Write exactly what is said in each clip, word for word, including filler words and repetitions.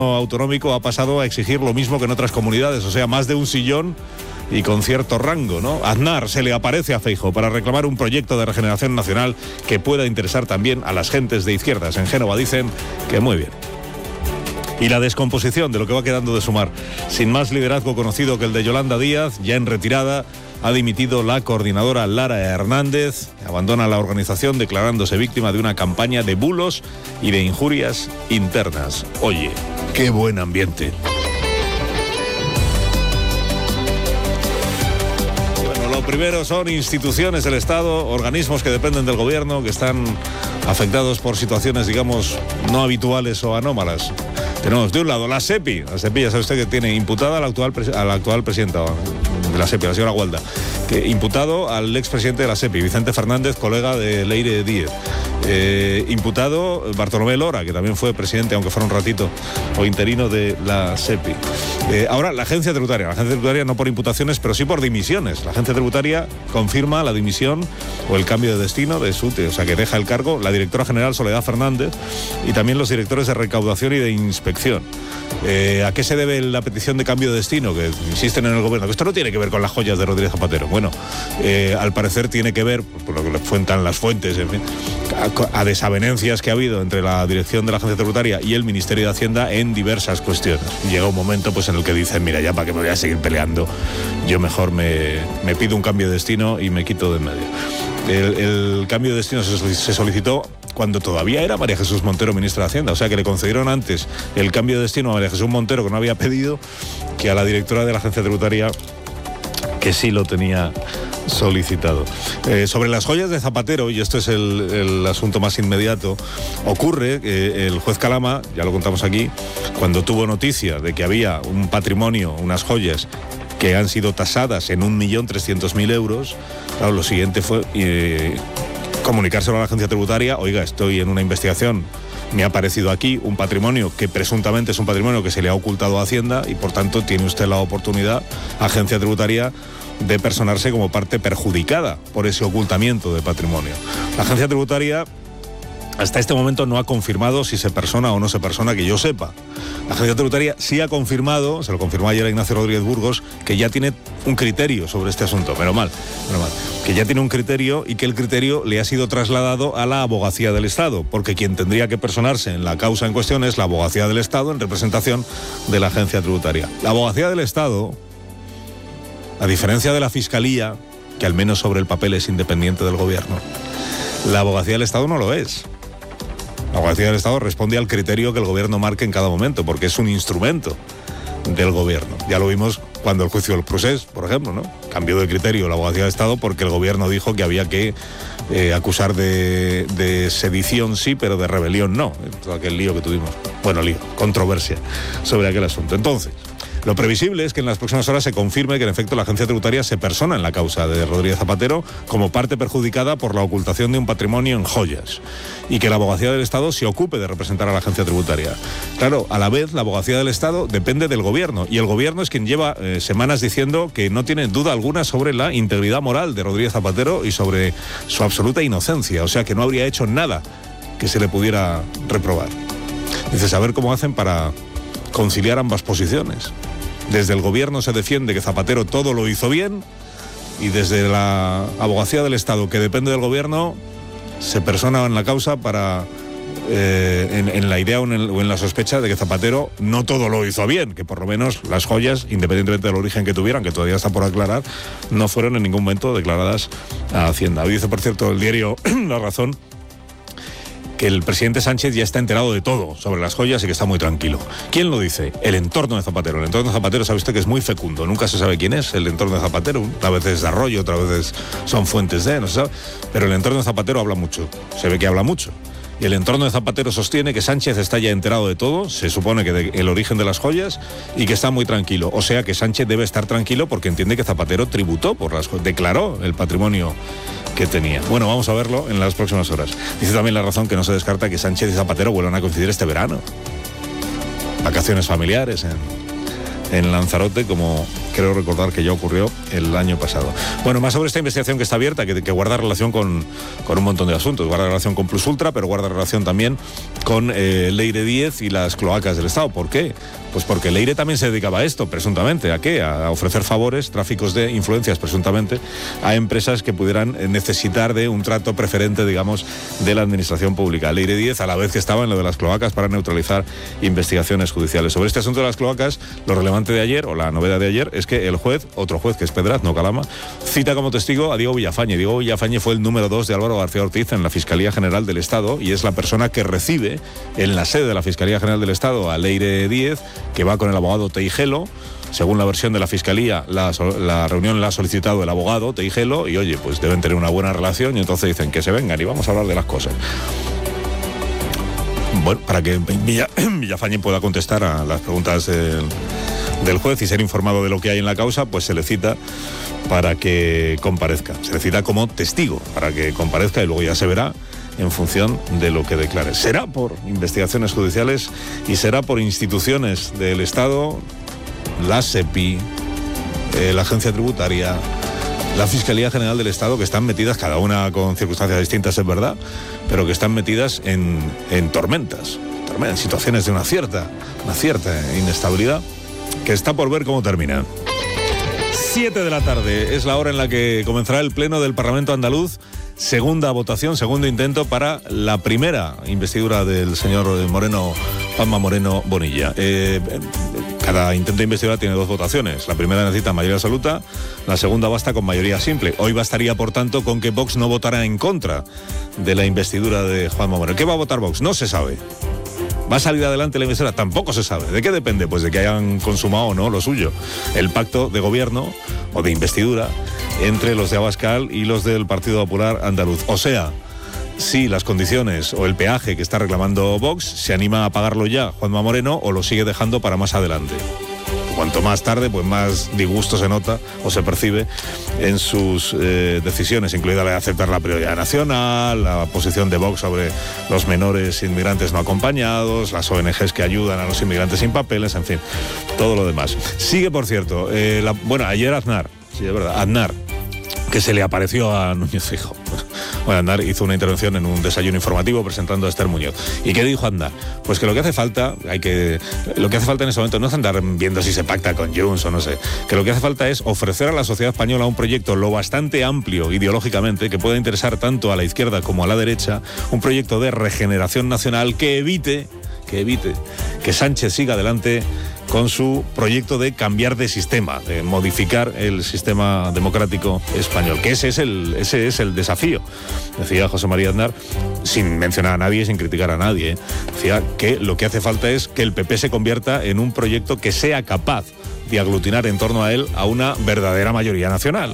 autonómico ha pasado a exigir lo mismo que en otras comunidades, o sea, más de un sillón y con cierto rango, ¿no? Aznar se le aparece a Feijóo para reclamar un proyecto de regeneración nacional que pueda interesar también a las gentes de izquierdas. En Génova dicen que muy bien. Y la descomposición de lo que va quedando de Sumar. Sin más liderazgo conocido que el de Yolanda Díaz, ya en retirada, ha dimitido la coordinadora Lara Hernández, abandona la organización declarándose víctima de una campaña de bulos y de injurias internas. Oye, qué buen ambiente. Lo primero son instituciones del Estado, organismos que dependen del gobierno, que están afectados por situaciones, digamos, no habituales o anómalas. Tenemos de un lado la SEPI, la SEPI ya sabe usted que tiene imputada a la actual, a la actual presidenta de la SEPI, la señora Gualda, que imputado al expresidente de la SEPI, Vicente Fernández, colega de Leire Díez. Eh, imputado Bartolomé Lora, que también fue presidente, aunque fuera un ratito, o interino de la SEPI. Eh, ahora, la agencia tributaria. La agencia tributaria no por imputaciones, pero sí por dimisiones. La agencia tributaria confirma la dimisión o el cambio de destino de su, o sea, que deja el cargo la directora general Soledad Fernández y también los directores de recaudación y de inspección. Eh, ¿A qué se debe la petición de cambio de destino? Que insisten en el gobierno, que esto no tiene que ver con las joyas de Rodríguez Zapatero. Bueno, eh, al parecer tiene que ver, por lo que les cuentan las fuentes, en fin, a, a desavenencias que ha habido entre la dirección de la agencia tributaria y el Ministerio de Hacienda en diversas cuestiones. Llega un momento pues en el que dicen, mira, ya para que me voy a seguir peleando, yo mejor me, me pido un cambio de destino y me quito de en medio. El, el cambio de destino se, se solicitó cuando todavía era María Jesús Montero ministra de Hacienda, o sea que le concedieron antes el cambio de destino a María Jesús Montero, que no había pedido, que a la directora de la agencia tributaria, que sí lo tenía solicitado. Eh, sobre las joyas de Zapatero, y esto es el, el asunto más inmediato, ocurre que el juez Calama, ya lo contamos aquí, cuando tuvo noticia de que había un patrimonio, unas joyas que han sido tasadas en un millón trescientos mil euros, claro, lo siguiente fue eh, comunicárselo a la agencia tributaria. Oiga, estoy en una investigación, me ha aparecido aquí un patrimonio que presuntamente es un patrimonio que se le ha ocultado a Hacienda y por tanto tiene usted la oportunidad, agencia tributaria, de personarse como parte perjudicada por ese ocultamiento de patrimonio. La agencia tributaria hasta este momento no ha confirmado si se persona o no se persona, que yo sepa. La agencia tributaria sí ha confirmado, se lo confirmó ayer a Ignacio Rodríguez Burgos, que ya tiene un criterio sobre este asunto, menos mal, menos mal, que ya tiene un criterio y que el criterio le ha sido trasladado a la Abogacía del Estado, porque quien tendría que personarse en la causa en cuestión es la Abogacía del Estado en representación de la agencia tributaria. La Abogacía del Estado, a diferencia de la Fiscalía, que al menos sobre el papel es independiente del gobierno, la Abogacía del Estado no lo es. La Abogacía del Estado responde al criterio que el gobierno marque en cada momento, porque es un instrumento del gobierno. Ya lo vimos cuando el juicio del procés, por ejemplo, ¿no? Cambió de criterio la Abogacía del Estado porque el gobierno dijo que había que eh, acusar de, de sedición sí, pero de rebelión no. Todo aquel lío que tuvimos. Bueno, lío, controversia sobre aquel asunto. Entonces, lo previsible es que en las próximas horas se confirme que en efecto la agencia tributaria se persona en la causa de Rodríguez Zapatero como parte perjudicada por la ocultación de un patrimonio en joyas y que la Abogacía del Estado se ocupe de representar a la agencia tributaria. Claro, a la vez la Abogacía del Estado depende del gobierno y el gobierno es quien lleva eh, semanas diciendo que no tiene duda alguna sobre la integridad moral de Rodríguez Zapatero y sobre su absoluta inocencia, o sea que no habría hecho nada que se le pudiera reprobar. Dice, saber cómo hacen para conciliar ambas posiciones. Desde el gobierno se defiende que Zapatero todo lo hizo bien y desde la Abogacía del Estado, que depende del gobierno, se persona en la causa para eh, en, en la idea o en, el, o en la sospecha de que Zapatero no todo lo hizo bien, que por lo menos las joyas, independientemente del origen que tuvieran, que todavía está por aclarar, no fueron en ningún momento declaradas a Hacienda. Hoy dice, por cierto, el diario La Razón, que el presidente Sánchez ya está enterado de todo sobre las joyas y que está muy tranquilo. ¿Quién lo dice? El entorno de Zapatero. El entorno de Zapatero, sabe usted que es muy fecundo. Nunca se sabe quién es el entorno de Zapatero. Una vez es de Arroyo, otra vez son fuentes de, no se sabe. Pero el entorno de Zapatero habla mucho. Se ve que habla mucho. Y el entorno de Zapatero sostiene que Sánchez está ya enterado de todo, se supone que del origen de las joyas, y que está muy tranquilo. O sea que Sánchez debe estar tranquilo porque entiende que Zapatero tributó por las joyas, declaró el patrimonio que tenía. Bueno, vamos a verlo en las próximas horas. Dice también La Razón que no se descarta que Sánchez y Zapatero vuelvan a coincidir este verano. Vacaciones familiares en en Lanzarote, como creo recordar que ya ocurrió el año pasado. Bueno, más sobre esta investigación que está abierta, que, que guarda relación con, con un montón de asuntos. Guarda relación con Plus Ultra, pero guarda relación también con eh, Leire Díez y las cloacas del Estado. ¿Por qué? Pues porque Leire también se dedicaba a esto, presuntamente. ¿A qué? A ofrecer favores, tráficos de influencias, presuntamente, a empresas que pudieran necesitar de un trato preferente, digamos, de la administración pública. Leire Díez, a la vez que estaba en lo de las cloacas para neutralizar investigaciones judiciales. Sobre este asunto de las cloacas, lo relevante de ayer, o la novedad de ayer, es que el juez, otro juez que es Pedraz, no Calama, cita como testigo a Diego Villafañe. Diego Villafañe fue el número dos de Álvaro García Ortiz en la Fiscalía General del Estado y es la persona que recibe en la sede de la Fiscalía General del Estado a Leire Díez, que va con el abogado Teijelo. Según la versión de la Fiscalía, la, la reunión la ha solicitado el abogado Teijelo y, oye, pues deben tener una buena relación y entonces dicen que se vengan y vamos a hablar de las cosas. Bueno, para que Villa, Villafañe pueda contestar a las preguntas del, del juez y ser informado de lo que hay en la causa, pues se le cita para que comparezca. Se le cita como testigo para que comparezca y luego ya se verá en función de lo que declare. Será por investigaciones judiciales y será por instituciones del Estado, la SEPI, eh, la Agencia Tributaria, la Fiscalía General del Estado, que están metidas, cada una con circunstancias distintas, es verdad, pero que están metidas en, en tormentas, en situaciones de una cierta, una cierta inestabilidad, que está por ver cómo termina. Siete de la tarde es la hora en la que comenzará el Pleno del Parlamento andaluz. Segunda votación, segundo intento para la primera investidura del señor Moreno, Juanma Moreno Bonilla. Eh, cada intento de investidura tiene dos votaciones. La primera necesita mayoría absoluta, la segunda basta con mayoría simple. Hoy bastaría, por tanto, con que Vox no votara en contra de la investidura de Juanma Moreno. ¿Qué va a votar Vox? No se sabe. ¿Va a salir adelante la investidura? Tampoco se sabe. ¿De qué depende? Pues de que hayan consumado o no lo suyo. El pacto de gobierno o de investidura entre los de Abascal y los del Partido Popular Andaluz. O sea, si las condiciones o el peaje que está reclamando Vox se anima a pagarlo ya Juanma Moreno o lo sigue dejando para más adelante. Cuanto más tarde, pues más disgusto se nota o se percibe en sus eh, decisiones, incluida la de aceptar la prioridad nacional, la posición de Vox sobre los menores inmigrantes no acompañados, las O N Ges que ayudan a los inmigrantes sin papeles, en fin, todo lo demás. Sigue, por cierto, eh, la, bueno, ayer Aznar, sí, es verdad, Aznar, que se le apareció a Núñez Feijóo. Bueno, Aznar hizo una intervención en un desayuno informativo presentando a Esther Muñoz. ¿Y qué dijo Aznar? Pues que lo que hace falta, hay que, lo que hace falta en ese momento no es andar viendo si se pacta con Junts o no sé, que lo que hace falta es ofrecer a la sociedad española un proyecto lo bastante amplio ideológicamente que pueda interesar tanto a la izquierda como a la derecha, un proyecto de regeneración nacional que evite, que evite que Sánchez siga adelante con su proyecto de cambiar de sistema, de modificar el sistema democrático español, que ese es el, ese es el desafío. Decía José María Aznar, sin mencionar a nadie, sin criticar a nadie, decía que lo que hace falta es que el P P se convierta en un proyecto que sea capaz de aglutinar en torno a él a una verdadera mayoría nacional.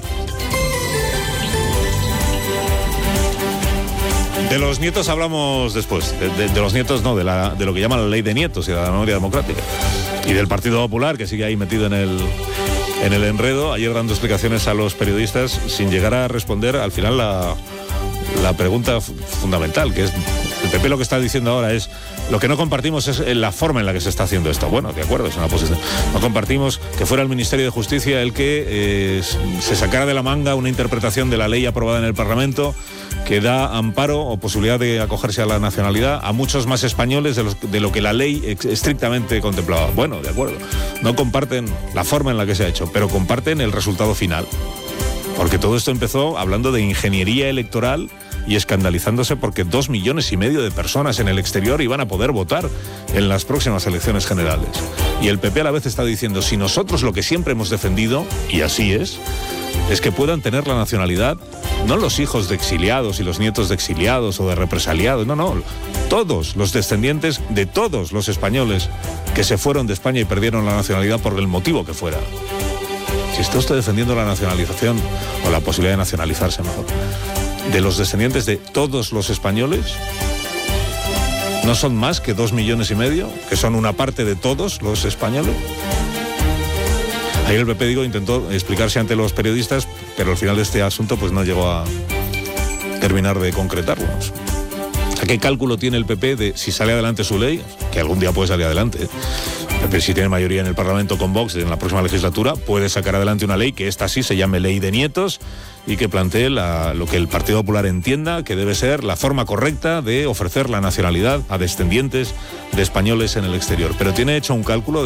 De los nietos hablamos después, de, de, de los nietos no, de, la, de lo que llaman la ley de nietos y de la memoria democrática. Y del Partido Popular, que sigue ahí metido en el, en el enredo, ayer dando explicaciones a los periodistas sin llegar a responder al final la, la pregunta fundamental, que es, el P P lo que está diciendo ahora es, lo que no compartimos es la forma en la que se está haciendo esto. Bueno, de acuerdo, es una posición. No compartimos que fuera el Ministerio de Justicia el que eh, se sacara de la manga una interpretación de la ley aprobada en el Parlamento que da amparo o posibilidad de acogerse a la nacionalidad a muchos más españoles de, los, de lo que la ley estrictamente contemplaba. Bueno, de acuerdo. No comparten la forma en la que se ha hecho, pero comparten el resultado final. Porque todo esto empezó hablando de ingeniería electoral y escandalizándose porque dos millones y medio de personas en el exterior iban a poder votar en las próximas elecciones generales. Y el P P a la vez está diciendo, si nosotros lo que siempre hemos defendido, y así es, es que puedan tener la nacionalidad, no los hijos de exiliados y los nietos de exiliados o de represaliados, no, no, todos los descendientes de todos los españoles que se fueron de España y perdieron la nacionalidad por el motivo que fuera. Si está usted defendiendo la nacionalización o la posibilidad de nacionalizarse mejor, de los descendientes de todos los españoles, ¿no son más que dos millones y medio, que son una parte de todos los españoles? Ayer el P P, digo, intentó explicarse ante los periodistas, pero al final de este asunto pues no llegó a terminar de concretarlo. O sea, ¿qué cálculo tiene el P P de si sale adelante su ley? Que algún día puede salir adelante, El P S I tiene mayoría en el Parlamento con Vox en la próxima legislatura, puede sacar adelante una ley que esta sí se llame Ley de Nietos y que plantee la, lo que el Partido Popular entienda que debe ser la forma correcta de ofrecer la nacionalidad a descendientes de españoles en el exterior. Pero tiene hecho un cálculo de